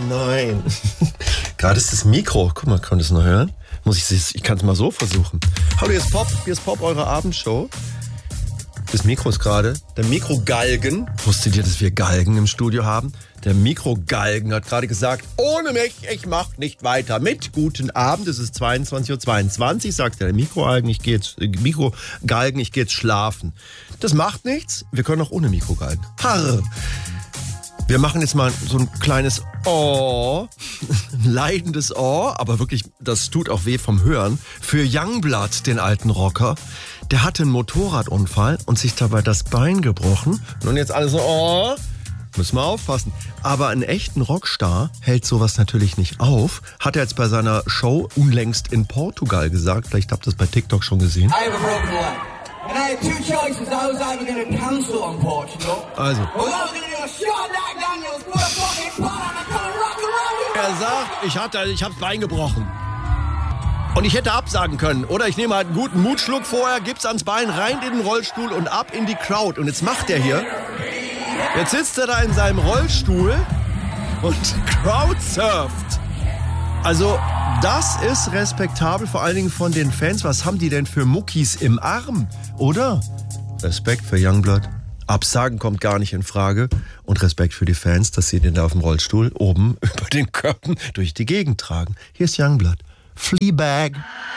nein. Gerade ist das Mikro. Guck mal, könnt ihr es noch hören? Ich kann es mal so versuchen. Hallo, hier ist Pop, eure Abendshow. Das Mikro ist gerade. Der Mikrogalgen. Wusstet ihr, dass wir Galgen im Studio haben? Der Mikrogalgen hat gerade gesagt, ohne mich, ich mach nicht weiter mit. Guten Abend, es ist 22:22 Uhr, sagt der Mikrogalgen, ich gehe jetzt schlafen. Das macht nichts, wir können auch ohne Mikrogalgen. Harr. Wir machen jetzt mal so ein kleines Oh, ein leidendes Oh, aber wirklich, das tut auch weh vom Hören, für Youngblood, den alten Rocker. Der hatte einen Motorradunfall und sich dabei das Bein gebrochen. Und jetzt alle so, oh, müssen wir aufpassen. Aber einen echten Rockstar hält sowas natürlich nicht auf. Hat er jetzt bei seiner Show unlängst in Portugal gesagt. Vielleicht habt ihr das bei TikTok schon gesehen. I have a broken leg. And I had two choices. I was either going to cancel on Portugal. Also. Or I was going to do a shot like Daniels, put a fucking pot on and come and rock and roll. Er sagt, ich hab's Bein gebrochen. Und ich hätte absagen können. Oder ich nehme halt einen guten Mutschluck vorher, gib's ans Bein, rein in den Rollstuhl und ab in die Crowd. Und jetzt macht er hier. Jetzt sitzt er da in seinem Rollstuhl und crowdsurft. Also, das ist respektabel, vor allen Dingen von den Fans. Was haben die denn für Muckis im Arm, oder? Respekt für Youngblood. Absagen kommt gar nicht in Frage. Und Respekt für die Fans, dass sie den da auf dem Rollstuhl oben über den Köpfen durch die Gegend tragen. Hier ist Youngblood. Fleabag.